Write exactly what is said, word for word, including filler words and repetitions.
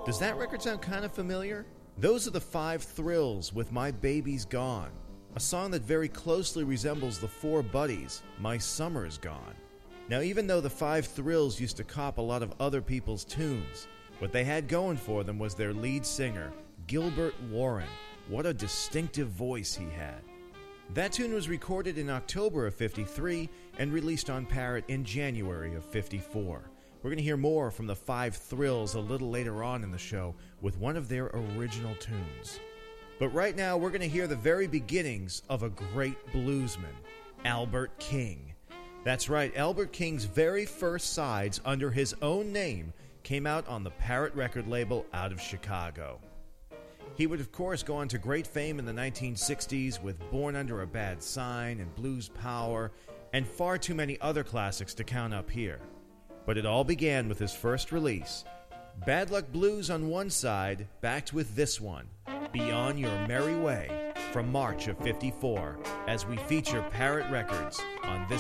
Does that record sound kind of familiar? Those are the Five Thrills with My Baby's Gone, a song that very closely resembles the Four Buddies, My Summer's Gone. Now, even though the Five Thrills used to cop a lot of other people's tunes, what they had going for them was their lead singer, Gilbert Warren. What a distinctive voice he had. That tune was recorded in October of fifty-three and released on Parrot in January of fifty-four. We're going to hear more from the Five Thrills a little later on in the show with one of their original tunes. But right now, we're going to hear the very beginnings of a great bluesman, Albert King. That's right, Albert King's very first sides under his own name came out on the Parrot record label out of Chicago. He would, of course, go on to great fame in the nineteen sixties with Born Under a Bad Sign and Blues Power, and far too many other classics to count up here. But it all began with his first release, Bad Luck Blues on one side, backed with this one, Be On Your Merry Way, from March of fifty-four, as we feature Parrot Records on this